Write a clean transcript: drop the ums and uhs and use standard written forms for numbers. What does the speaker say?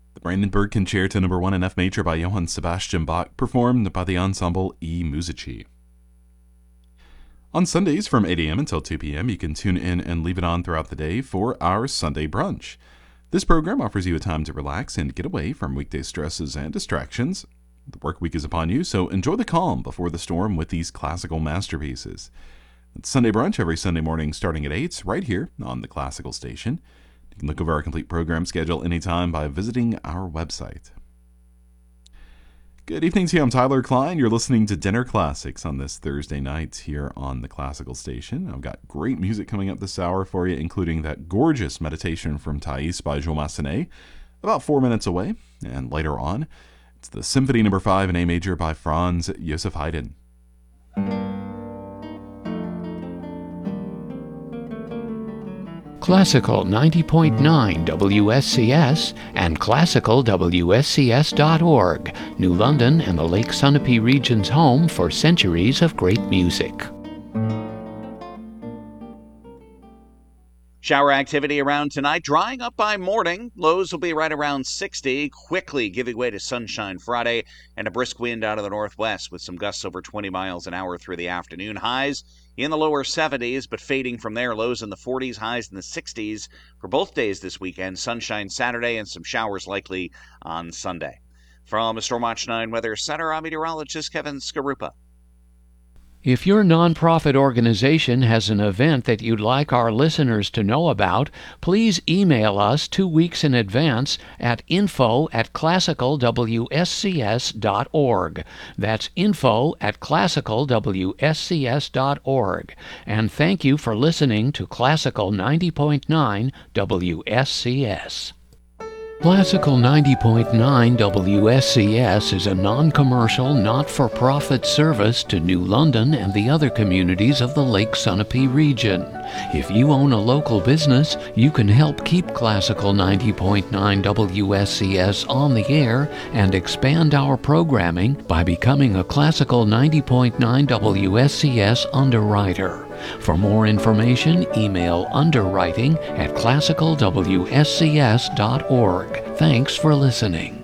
The Brandenburg Concerto No. 1 in F major by Johann Sebastian Bach, performed by the ensemble I Musici. On Sundays from 8 a.m. until 2 p.m., you can tune in and leave it on throughout the day for our Sunday brunch. This program offers you a time to relax and get away from weekday stresses and distractions. The work week is upon you, so enjoy the calm before the storm with these classical masterpieces. It's Sunday brunch every Sunday morning starting at 8, right here on the Classical Station. You can look over our complete program schedule anytime by visiting our website. Good evening to you. I'm Tyler Klein. You're listening to Dinner Classics on this Thursday night here on the Classical Station. I've got great music coming up this hour for you, including that gorgeous meditation from Thais by Jules Massenet, about 4 minutes away. And later on, it's the Symphony No. 5 in A major by Franz Joseph Haydn. Classical 90.9 WSCS and classicalwscs.org, New London and the Lake Sunapee region's home for centuries of great music. Shower activity around tonight, drying up by morning. Lows will be right around 60, quickly giving way to sunshine Friday and a brisk wind out of the northwest with some gusts over 20 miles an hour through the afternoon. Highs in the lower 70s, but fading from there. Lows in the 40s, highs in the 60s for both days this weekend. Sunshine Saturday and some showers likely on Sunday. From the Stormwatch 9 Weather Center, I'm meteorologist Kevin Skarupa. If your nonprofit organization has an event that you'd like our listeners to know about, please email us 2 weeks in advance at info@classicalwscs.org. That's info@classicalwscs.org. And thank you for listening to Classical 90.9 WSCS. Classical 90.9 WSCS is a non-commercial, not-for-profit service to New London and the other communities of the Lake Sunapee region. If you own a local business, you can help keep Classical 90.9 WSCS on the air and expand our programming by becoming a Classical 90.9 WSCS underwriter. For more information, email underwriting@classicalwscs.org. Thanks for listening.